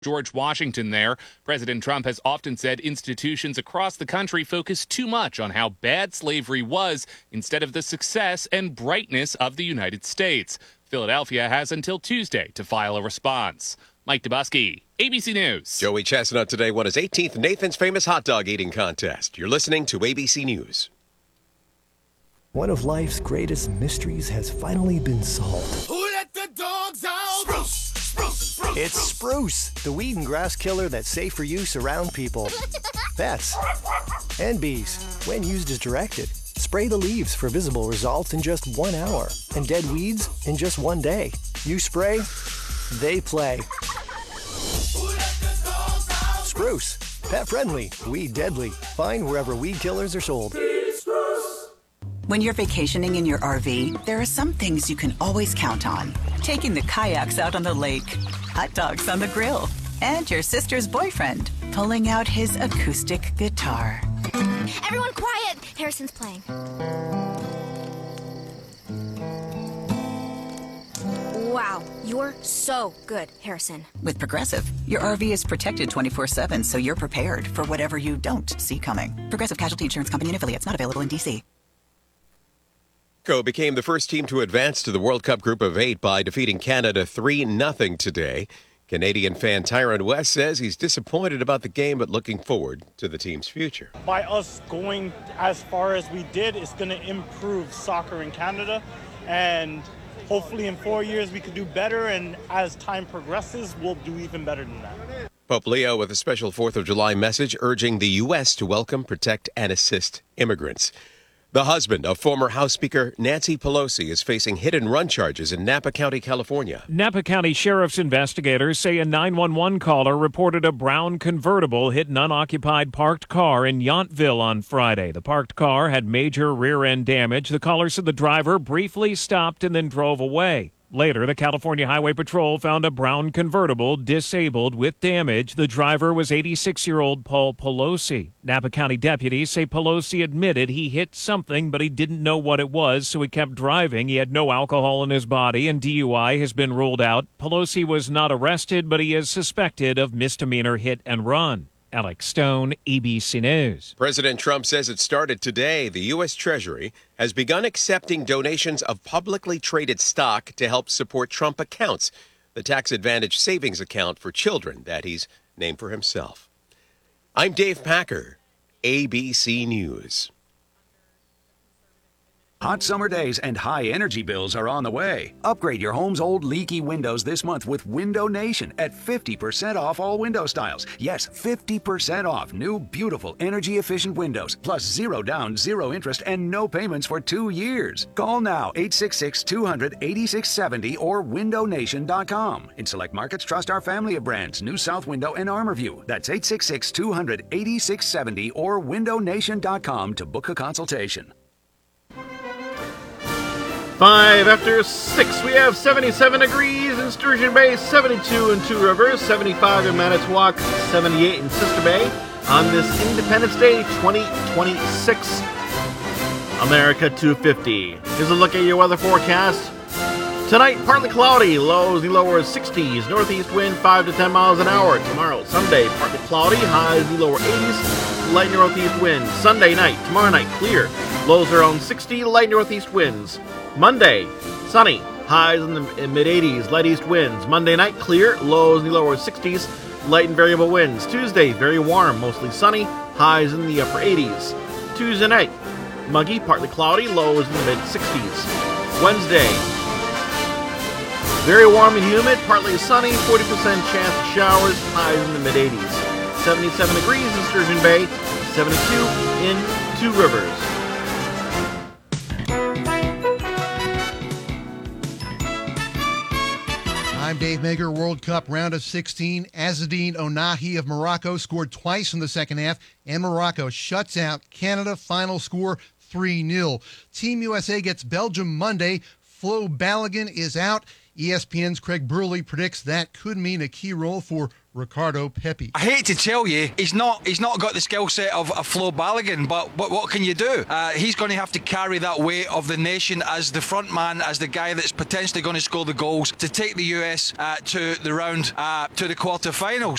George Washington there. President Trump has often said institutions across the country focus too much on how bad slavery was instead of the success and brightness of the United States. Philadelphia has until Tuesday to file a response. Mike Dubusky, ABC News. Joey Chestnut today won his 18th Nathan's Famous Hot Dog Eating Contest. You're listening to ABC News. One of life's greatest mysteries has finally been solved. Who let the dogs out? Spruce! It's Spruce, the weed and grass killer that's safe for use around people, pets, and bees. When used as directed, spray the leaves for visible results in just 1 hour and dead weeds in just 1 day. You spray, they play. Spruce, pet friendly, weed deadly. Find wherever weed killers are sold. When you're vacationing in your RV, there are some things you can always count on. Taking the kayaks out on the lake, hot dogs on the grill, and your sister's boyfriend pulling out his acoustic guitar. Everyone quiet! Harrison's playing. Wow, you're so good, Harrison. With Progressive, your RV is protected 24/7, so you're prepared for whatever you don't see coming. Progressive Casualty Insurance Company and Affiliates, not available in D.C. Mexico became the first team to advance to the World Cup Group of 8 by defeating Canada 3-0 today. Canadian fan Tyron West says he's disappointed about the game, but looking forward to the team's future. By us going as far as we did, it's going to improve soccer in Canada, and hopefully in 4 years we could do better, and as time progresses, we'll do even better than that. Pope Leo with a special 4th of July message urging the U.S. to welcome, protect, and assist immigrants. The husband of former House Speaker Nancy Pelosi is facing hit-and-run charges in Napa County, California. Napa County Sheriff's investigators say a 911 caller reported a brown convertible hit an unoccupied parked car in Yountville on Friday. The parked car had major rear-end damage. The caller said the driver briefly stopped and then drove away. Later, the California Highway Patrol found a brown convertible disabled with damage. The driver was 86-year-old Paul Pelosi. Napa County deputies say Pelosi admitted he hit something, but he didn't know what it was, so he kept driving. He had no alcohol in his body, and DUI has been ruled out. Pelosi was not arrested, but he is suspected of misdemeanor hit and run. Alex Stone, ABC News. President Trump says it started today. The U.S. Treasury has begun accepting donations of publicly traded stock to help support Trump accounts, the tax advantage savings account for children that he's named for himself. I'm Dave Packer, ABC News. Hot summer days and high energy bills are on the way. Upgrade your home's old leaky windows this month with Window Nation at 50% off all window styles. Yes, 50% off new, beautiful, energy-efficient windows, plus 0 down, 0 interest, and no payments for 2 years. Call now, 866-200-8670 or windownation.com. In select markets, trust our family of brands, New South Window and ArmorView. That's 866-200-8670 or windownation.com to book a consultation. 5 after 6, we have 77 degrees in Sturgeon Bay, 72 in Two Rivers, 75 in Manitowoc, 78 in Sister Bay on this Independence Day 2026. America 250. Here's a look at your weather forecast. Tonight, partly cloudy, lows and lower 60s, northeast wind 5 to 10 miles an hour. Tomorrow, Sunday, partly cloudy, highs and lower 80s, light northeast wind. Sunday night, tomorrow night, clear, lows around 60, light northeast winds. Monday, sunny, highs in the mid-80s, light east winds. Monday night, clear, lows in the lower 60s, light and variable winds. Tuesday, very warm, mostly sunny, highs in the upper 80s. Tuesday night, muggy, partly cloudy, lows in the mid-60s. Wednesday, very warm and humid, partly sunny, 40% chance of showers, highs in the mid-80s. 77 degrees in Sturgeon Bay, 72 in Two Rivers. I'm Dave Mager. World Cup round of 16. Azzedine Onahi of Morocco scored twice in the second half, and Morocco shuts out Canada. Final score 3-0. Team USA gets Belgium Monday. Flo Balogun is out. ESPN's Craig Burley predicts that could mean a key role for Ricardo Pepi. I hate to tell you, he's not got the skill set of a Flo Balogun, but what can you do? He's going to have to carry that weight of the nation as the front man, as the guy that's potentially going to score the goals to take the US to the round, to the quarterfinals.